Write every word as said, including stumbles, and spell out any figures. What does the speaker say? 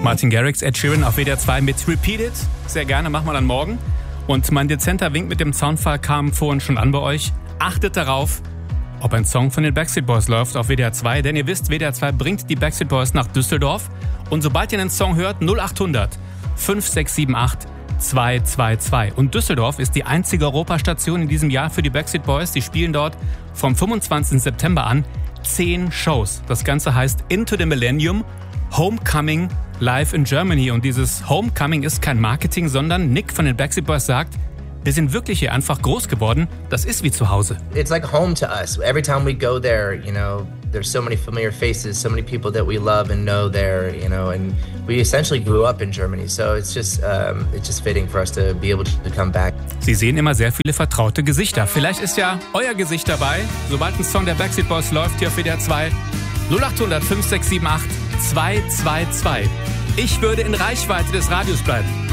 Martin Garrix, Ed Sheeran auf W D R zwei mit Repeated. Sehr gerne, machen wir dann morgen. Und mein dezenter Wink mit dem Soundfall kam vorhin schon an bei euch. Achtet darauf, ob ein Song von den Backstreet Boys läuft auf W D R zwei. Denn ihr wisst, W D R zwei bringt die Backstreet Boys nach Düsseldorf. Und sobald ihr einen Song hört, null acht hundert fünf sechs sieben acht zwei zwei zwei. Und Düsseldorf ist die einzige Europastation in diesem Jahr für die Backstreet Boys. Die spielen dort vom fünfundzwanzigsten September an zehn Shows. Das Ganze heißt Into the Millennium Homecoming Live in Germany. Und dieses Homecoming ist kein Marketing, sondern Nick von den Backstreet Boys sagt, wir sind wirklich hier einfach groß geworden. Das ist wie zu Hause. It's like home to us. Every time we go there, you know, there's so many familiar faces, so many people that we love and know there, you know, and we essentially grew up in Germany. So it's just, um, it's just fitting for us to be able to come back. Sie sehen immer sehr viele vertraute Gesichter. Vielleicht ist ja euer Gesicht dabei. Sobald ein Song der Backstreet Boys läuft hier auf W D R zwei, null acht hundert fünf sechs sieben acht zwei zwei zwei. Ich würde in Reichweite des Radios bleiben.